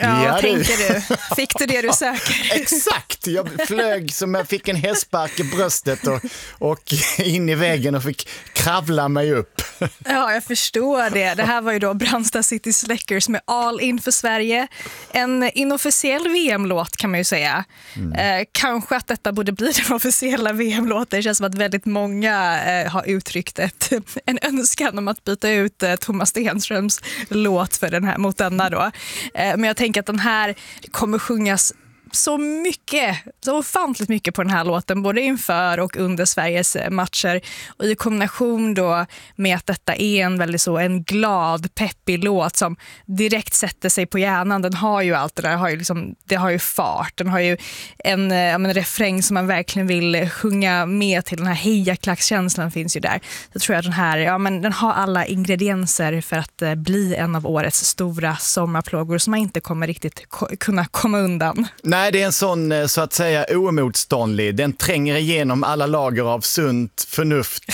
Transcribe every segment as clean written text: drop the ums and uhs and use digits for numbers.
Ja, tänker du. Fick du det du söker? Exakt, jag flög som jag fick en hästspark i bröstet och in i väggen och fick kravla mig upp. Ja, jag förstår det. Det här var ju då Brandsta City Släckers med All In för Sverige. En inofficiell VM-låt kan man ju säga. Kanske att detta borde bli den officiella VM-låten. Det känns som att väldigt många har uttryckt en önskan om att byta ut Thomas Stenströms låt för den här, mot denna då. Men jag tänker att den här kommer sjungas så ofantligt mycket på den här låten, både inför och under Sveriges matcher, och i kombination då med att detta är en glad, peppig låt som direkt sätter sig på hjärnan. Den har ju allt det där, det har ju fart, den har ju en refräng som man verkligen vill sjunga med till. Den här hejaklackskänslan finns ju där. Jag tror att den har alla ingredienser för att bli en av årets stora sommarplågor som man inte kommer riktigt kunna komma undan. Nej, det är en sån så att säga oemotståndlig. Den tränger igenom alla lager av sunt förnuft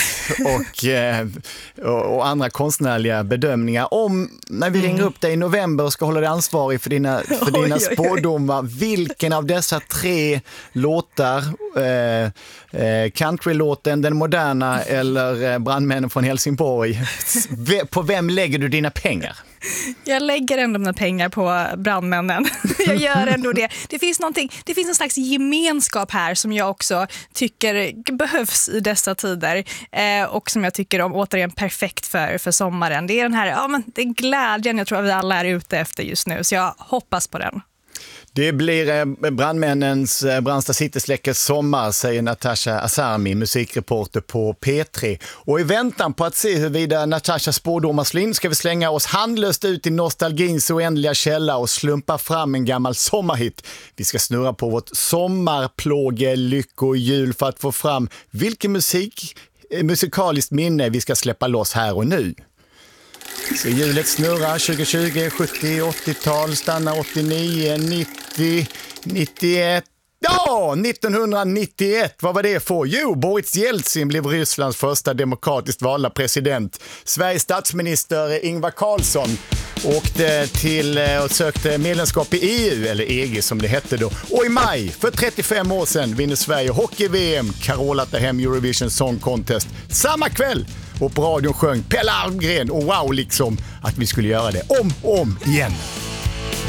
och andra konstnärliga bedömningar. När vi ringer upp dig i november och ska hålla dig ansvarig för dina spådomar, vilken av dessa 3 låtar, countrylåten, den moderna eller Brandmännen från Helsingborg, på vem lägger du dina pengar? Jag lägger ändå mina pengar på Brandmännen. Jag gör ändå det. Det finns en slags gemenskap här som jag också tycker behövs i dessa tider, och som jag tycker om återigen perfekt för sommaren. Det är den här det är glädjen jag tror att vi alla är ute efter just nu, så jag hoppas på den. Det blir Brandmännens Brandsta City Släckers sommar, säger Natasha Asami, musikreporter på P3. Och i väntan på att se huruvida Natashas spådomar slår in ska vi slänga oss handlöst ut i nostalgins oändliga källa och slumpa fram en gammal sommarhit. Vi ska snurra på vårt sommarplåge lyckohjul för att få fram vilken musikaliskt minne vi ska släppa loss här och nu. Så hjulet snurrar 2020, 70, 80-tal, stannar 89, 90, 91. Ja, 1991, vad var det för? Jo, Boris Jeltsin blev Rysslands första demokratiskt valda president. Sveriges statsminister Ingvar Carlsson åkte till och sökte medlemskap i EU, eller EG som det hette då. Och i maj, för 35 år sedan, vinner Sverige hockey-VM. Carola tar hem Eurovision Song Contest samma kväll. Och på radion sjöng Pelle Almgren och wow, liksom att vi skulle göra det om och om igen.